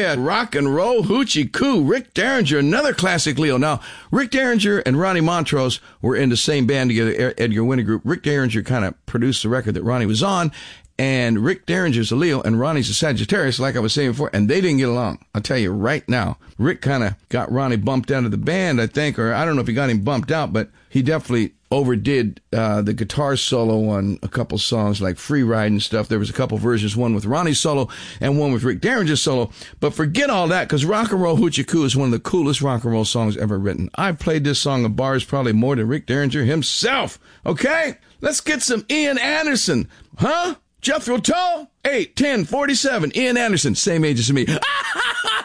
yeah, rock and roll hoochie coo. Rick Derringer, another classic Leo. Now, Rick Derringer and Ronnie Montrose were in the same band together, Edgar Winter Group. Rick Derringer kind of produced the record that Ronnie was on, and Rick Derringer's a Leo, and Ronnie's a Sagittarius, like I was saying before, and they didn't get along. I'll tell you right now. Rick kind of got Ronnie bumped out of the band, I think, or I don't know if he got him bumped out, but he definitely overdid the guitar solo on a couple songs like Free Ride and stuff. There was a couple versions, one with Ronnie's solo and one with Rick Derringer's solo. But forget all that, because Rock and Roll Hoochie Coo is one of the coolest rock and roll songs ever written. I've played this song in bars probably more than Rick Derringer himself. Okay? Let's get some Ian Anderson. Huh? Jethro Tull? 8, 10, 47. Ian Anderson, same age as me.